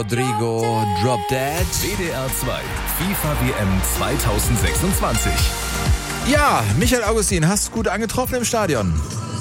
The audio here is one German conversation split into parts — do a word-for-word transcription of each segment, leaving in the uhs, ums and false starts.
Rodrigo, Drop Dead. W D R zwei, FIFA W M zweitausendsechsundzwanzig. Ja, Michael Augustin, hast du gut angetroffen im Stadion?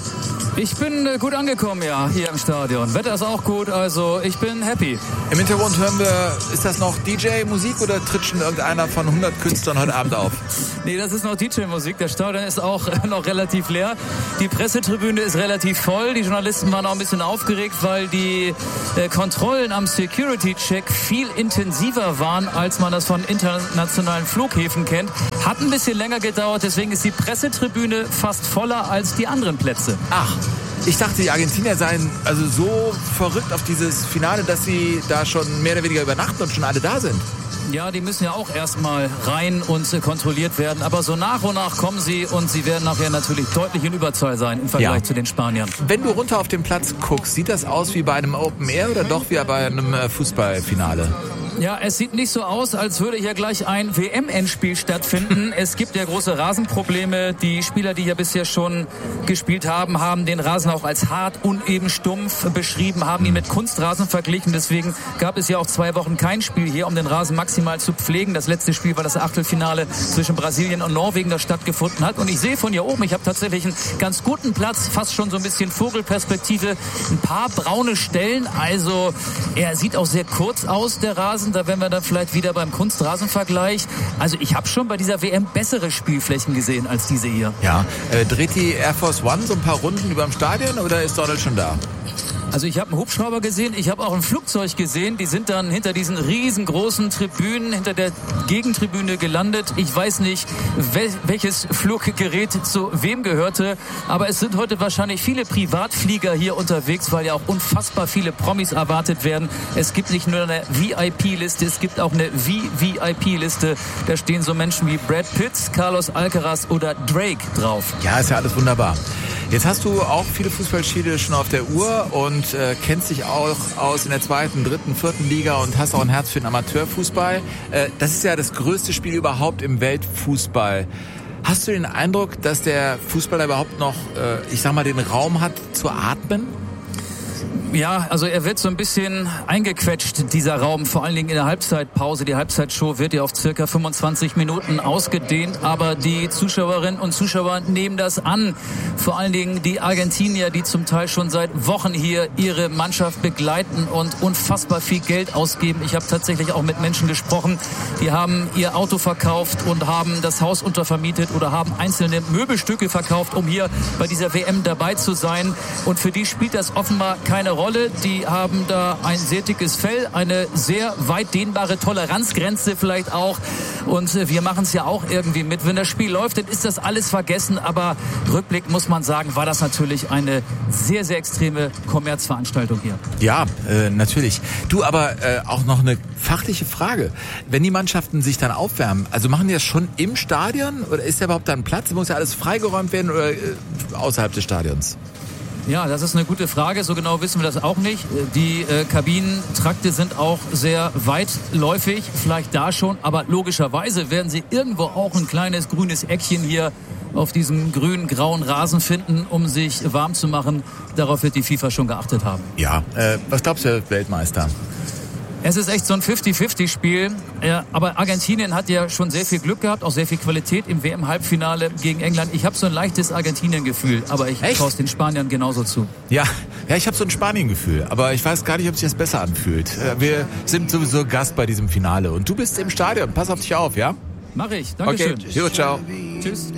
Ich bin äh, gut angekommen, ja, hier im Stadion. Wetter ist auch gut, also ich bin happy. Im Hintergrund hören wir, ist das noch D J-Musik oder tritt schon irgendeiner von hundert Künstlern heute Abend auf? Nee, das ist noch D J-Musik. Der Stadion ist auch äh, noch relativ leer. Die Pressetribüne ist relativ voll. Die Journalisten waren auch ein bisschen aufgeregt, weil die äh, Kontrollen am Security-Check viel intensiver waren, als man das von internationalen Flughäfen kennt. Hat ein bisschen länger gedauert, deswegen ist die Pressetribüne fast voller als die anderen Plätze. Ach, ich dachte, die Argentinier seien also so verrückt auf dieses Finale, dass sie da schon mehr oder weniger übernachten und schon alle da sind. Ja, die müssen ja auch erstmal rein und äh, kontrolliert werden. Aber so nach und nach kommen sie und sie werden nachher natürlich deutlich in Überzahl sein im Vergleich ja. zu den Spaniern. Wenn du runter auf den Platz guckst, sieht das aus wie bei einem Open Air oder doch wie bei einem äh, Fußballfinale? Ja, es sieht nicht so aus, als würde hier gleich ein W M-Endspiel stattfinden. Es gibt ja große Rasenprobleme. Die Spieler, die hier bisher schon gespielt haben, haben den Rasen auch als hart, uneben, stumpf beschrieben, haben ihn mit Kunstrasen verglichen. Deswegen gab es ja auch zwei Wochen kein Spiel hier, um den Rasen maximal zu pflegen. Das letzte Spiel war das Achtelfinale zwischen Brasilien und Norwegen, das stattgefunden hat. Und ich sehe von hier oben, ich habe tatsächlich einen ganz guten Platz, fast schon so ein bisschen Vogelperspektive, ein paar braune Stellen. Also er sieht auch sehr kurz aus, der Rasen. Da wären wir dann vielleicht wieder beim Kunstrasenvergleich. Also ich habe schon bei dieser W M bessere Spielflächen gesehen als diese hier. Ja, äh, dreht die Air Force One so ein paar Runden über dem Stadion oder ist Donald schon da? Also ich habe einen Hubschrauber gesehen, ich habe auch ein Flugzeug gesehen. Die sind dann hinter diesen riesengroßen Tribünen, hinter der Gegentribüne gelandet. Ich weiß nicht, wel- welches Fluggerät zu wem gehörte. Aber es sind heute wahrscheinlich viele Privatflieger hier unterwegs, weil ja auch unfassbar viele Promis erwartet werden. Es gibt nicht nur eine V I P-Liste, es gibt auch eine V V I P-Liste. Da stehen so Menschen wie Brad Pitt, Carlos Alcaraz oder Drake drauf. Ja, ist ja alles wunderbar. Jetzt hast du auch viele Fußballspiele schon auf der Uhr und äh, kennst dich auch aus in der zweiten, dritten, vierten Liga und hast auch ein Herz für den Amateurfußball. Äh, das ist ja das größte Spiel überhaupt im Weltfußball. Hast du den Eindruck, dass der Fußballer überhaupt noch, äh, ich sag mal, den Raum hat zu atmen? Ja, also er wird so ein bisschen eingequetscht, dieser Raum, vor allen Dingen in der Halbzeitpause. Die Halbzeitshow wird ja auf circa fünfundzwanzig Minuten ausgedehnt, aber die Zuschauerinnen und Zuschauer nehmen das an. Vor allen Dingen die Argentinier, die zum Teil schon seit Wochen hier ihre Mannschaft begleiten und unfassbar viel Geld ausgeben. Ich habe tatsächlich auch mit Menschen gesprochen, die haben ihr Auto verkauft und haben das Haus untervermietet oder haben einzelne Möbelstücke verkauft, um hier bei dieser W M dabei zu sein. Und für die spielt das offenbar keine Rolle. Die haben da ein sehr dickes Fell, eine sehr weit dehnbare Toleranzgrenze vielleicht auch. Und wir machen es ja auch irgendwie mit. Wenn das Spiel läuft, dann ist das alles vergessen. Aber Rückblick muss man sagen, war das natürlich eine sehr, sehr extreme Kommerzveranstaltung hier. Ja, äh, natürlich. Du, aber äh, auch noch eine fachliche Frage. Wenn die Mannschaften sich dann aufwärmen, also machen die das schon im Stadion? Oder ist da überhaupt dann Platz? Muss ja alles freigeräumt werden oder äh, außerhalb des Stadions? Ja, das ist eine gute Frage. So genau wissen wir das auch nicht. Die äh, Kabinentrakte sind auch sehr weitläufig, vielleicht da schon. Aber logischerweise werden Sie irgendwo auch ein kleines grünes Eckchen hier auf diesem grün-grauen Rasen finden, um sich warm zu machen. Darauf wird die FIFA schon geachtet haben. Ja, äh, was glaubst du, Weltmeister? Es ist echt so ein fifty-fifty-Spiel. Ja, aber Argentinien hat ja schon sehr viel Glück gehabt, auch sehr viel Qualität im W M-Halbfinale gegen England. Ich habe so ein leichtes Argentinien-Gefühl, aber ich traue es den Spaniern genauso zu. Ja, ja, ich habe so ein Spanien-Gefühl, aber ich weiß gar nicht, ob sich das besser anfühlt. Wir sind sowieso Gast bei diesem Finale und du bist im Stadion. Pass auf dich auf, ja? Mach ich. Dankeschön. Okay, jo, ciao. Tschüss.